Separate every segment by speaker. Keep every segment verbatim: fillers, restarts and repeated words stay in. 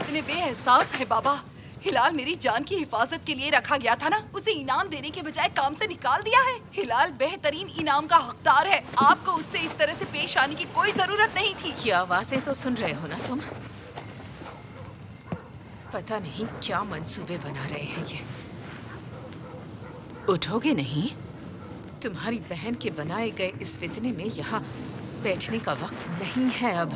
Speaker 1: कितने बेएहसास है बाबा। हिलाल मेरी जान की हिफाजत के लिए रखा गया था ना, उसे इनाम देने के बजाय काम से निकाल दिया है। हिलाल बेहतरीन इनाम का हकदार है। आपको उससे इस तरह से पेश आने की कोई जरूरत नहीं थी।
Speaker 2: ये आवाजें तो सुन रहे हो ना तुम? पता नहीं क्या मंसूबे बना रहे हैं ये। उठोगे नहीं? तुम्हारी बहन के बनाए गए इस फितने में यहाँ बैठने का वक्त नहीं है अब।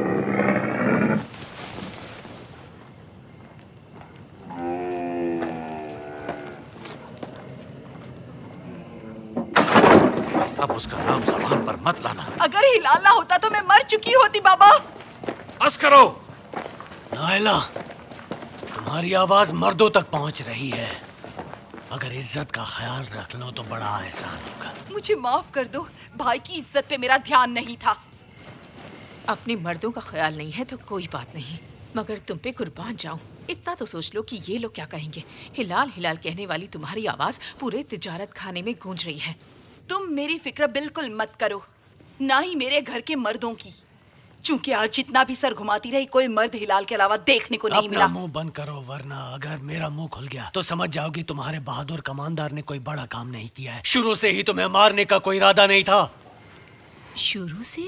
Speaker 3: अब उसका नाम ज़बान पर मत लाना।
Speaker 1: अगर हिलाल ना होता तो मैं मर चुकी होती बाबा।
Speaker 3: बस करो।
Speaker 4: नायला, तुम्हारी आवाज मर्दों तक पहुंच रही है। अगर इज्जत का ख्याल रख लो तो बड़ा एहसान होगा।
Speaker 1: मुझे माफ कर दो, भाई की इज्जत पे मेरा ध्यान नहीं था।
Speaker 2: अपने मर्दों का ख्याल नहीं है तो कोई बात नहीं, मगर तुम पे कुर्बान जाऊं। इतना तो सोच लो कि ये लोग क्या कहेंगे। हिलाल हिलाल कहने वाली तुम्हारी आवाज पूरे तिजारत खाने में गूंज रही है।
Speaker 1: तुम मेरी फिक्र बिल्कुल मत करो, ना ही मेरे घर के मर्दों की। चूंकि आज जितना भी सर घुमाती रही, कोई मर्द हिलाल के अलावा देखने को नहीं मिला।
Speaker 4: अपना मुंह बंद करो, वरना अगर मेरा मुंह खुल गया तो समझ जाओगी तुम्हारे बहादुर कमांडर ने कोई बड़ा काम नहीं किया है। शुरू से ही तुम्हें मारने का कोई इरादा नहीं था।
Speaker 2: शुरू से?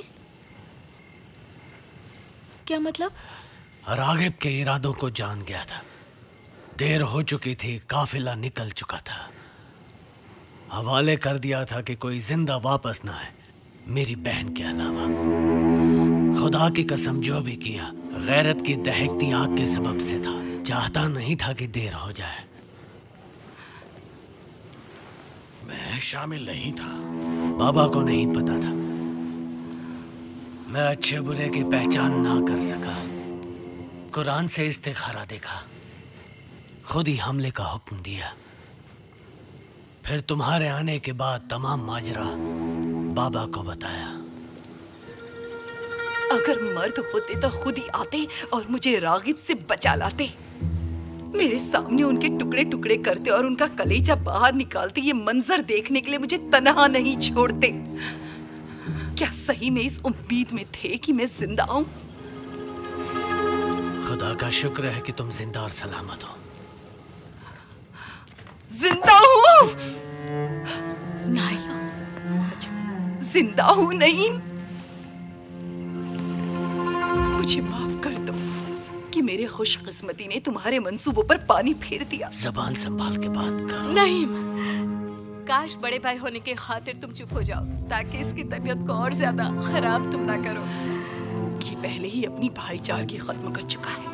Speaker 2: क्या मतलब?
Speaker 4: रागिब के इरादों को जान गया था। देर हो चुकी थी, काफिला निकल चुका था। हवाले कर दिया था कि कोई जिंदा वापस ना आए मेरी बहन के अलावा। खुदा की कसम, जो भी किया गैरत की दहकती आग के सबब से था। चाहता नहीं था कि देर हो जाए।
Speaker 3: मैं शामिल नहीं था।
Speaker 4: बाबा को नहीं पता था। मैं अच्छे बुरे की पहचान ना कर सका। कुरान से इस्तिखारा देखा, खुद ही हमले का हुक्म दिया। फिर तुम्हारे आने के बाद तमाम माजरा बाबा को बताया।
Speaker 1: अगर मर्द होते तो खुद ही आते और मुझे रागिब से बचा लाते। मेरे सामने उनके टुकड़े टुकड़े करते और उनका कलेजा बाहर निकालते। ये मंजर देखने के लिए मुझे तन्हा नहीं छोड़ते। क्या सही में इस उम्मीद में थे कि मैं जिंदा हूं?
Speaker 4: खुदा का शुक्र है कि तुम जिंदा और सलामत हो।
Speaker 1: जिंदा हूं?
Speaker 2: नायला,
Speaker 1: जिंदा हूं नहीं? मुझे माफ कर दो कि मेरे खुशकिस्मती ने तुम्हारे मंसूबों पर पानी फेर दिया।
Speaker 4: जबान संभाल के बात करो।
Speaker 2: नहीं, काश बड़े भाई होने के खातिर तुम चुप हो जाओ, ताकि इसकी तबीयत को और ज्यादा खराब तुम ना करो।
Speaker 1: ये पहले ही अपनी भाईचारगी खत्म कर चुका है।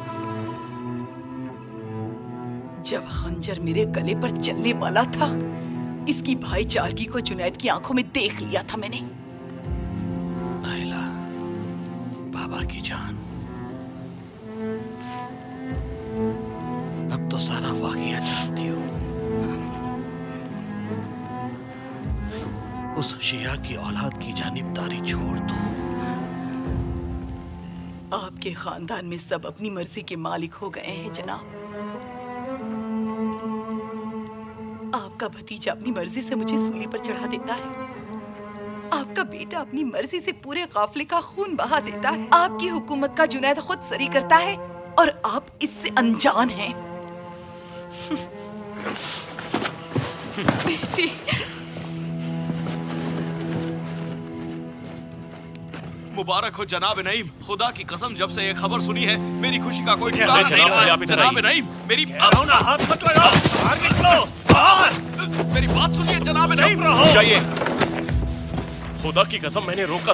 Speaker 1: जब खंजर मेरे गले पर चलने वाला था, इसकी भाईचारगी को जुनैद की आंखों में देख लिया था मैंने।
Speaker 3: नायला, बाबा की जान, अब तो सारा वाकया जानती हो। उस शिया की औलाद की जानिबदारी छोड़ दो।
Speaker 1: आपके खानदान में सब अपनी मर्जी के मालिक हो गए हैं जनाब। आपका भतीजा अपनी मर्जी से मुझे सूली पर चढ़ा देता है। आपका बेटा अपनी मर्जी से पूरे काफिले का खून बहा देता है। आपकी हुकूमत का जुनैद खुद सरी करता है और आप इससे अनजान हैं।
Speaker 2: बेटी,
Speaker 5: मुबारक हो जनाब नईम। खुदा की कसम, जब से ये खबर सुनी है मेरी खुशी का कोई
Speaker 3: जनाब,
Speaker 5: ठिकाना नहीं
Speaker 3: जनाब,
Speaker 5: रहा।
Speaker 3: आप इधर
Speaker 5: जनाब
Speaker 3: आइए।
Speaker 5: नईम, मेरी
Speaker 3: हाथ मत लगाओ, बाहर निकलो, बाहर।
Speaker 5: मेरी बात सुनिए जनाब नईम।
Speaker 3: जाइए। खुदा की कसम, मैंने रोका